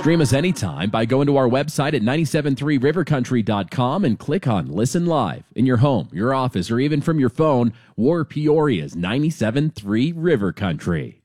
Stream us anytime by going to our website at 973rivercountry.com and click on Listen Live. In your home, your office, or even from your phone, War Peoria's 97.3 River Country.